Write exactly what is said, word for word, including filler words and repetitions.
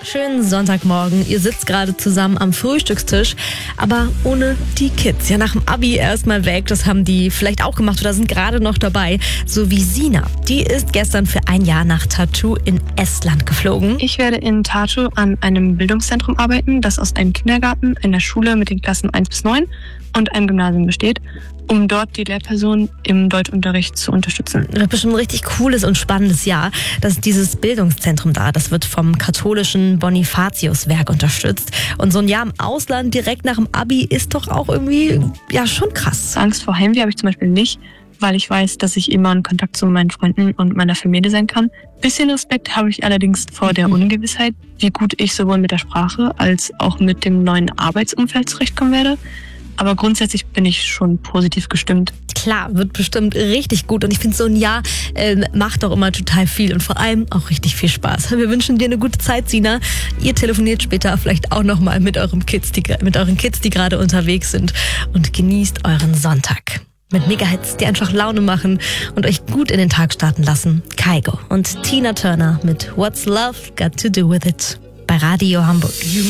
Schönen Sonntagmorgen. Ihr sitzt gerade zusammen am Frühstückstisch, aber ohne die Kids. Ja, nach dem Abi erstmal weg. Das haben die vielleicht auch gemacht oder sind gerade noch dabei. So wie Sina. Die ist gestern für ein Jahr nach Tartu in Estland geflogen. Ich werde in Tartu an einem Bildungszentrum arbeiten, das aus einem Kindergarten, einer Schule mit den Klassen eins bis neun und einem Gymnasium besteht, um dort die Lehrperson im Deutschunterricht zu unterstützen. Das ist bestimmt ein richtig cooles und spannendes Jahr. Das ist dieses Bildungszentrum da. Das wird vom katholischen Bonifatiuswerk unterstützt. Und so ein Jahr im Ausland direkt nach dem Abi ist doch auch irgendwie, ja, schon krass. Angst vor Heimweh habe ich zum Beispiel nicht, weil ich weiß, dass ich immer in Kontakt zu meinen Freunden und meiner Familie sein kann. Bisschen Respekt habe ich allerdings vor der Ungewissheit, wie gut ich sowohl mit der Sprache als auch mit dem neuen Arbeitsumfeld zurechtkommen werde. Aber grundsätzlich bin ich schon positiv gestimmt. Klar, wird bestimmt richtig gut. Und ich finde, so ein Jahr äh, macht doch immer total viel und vor allem auch richtig viel Spaß. Wir wünschen dir eine gute Zeit, Sina. Ihr telefoniert später vielleicht auch nochmal mit eurem Kids, die, mit euren Kids, die gerade unterwegs sind. Und genießt euren Sonntag. Mit Megahits, die einfach Laune machen und euch gut in den Tag starten lassen. Kygo und Tina Turner mit What's Love Got to Do With It bei Radio Hamburg.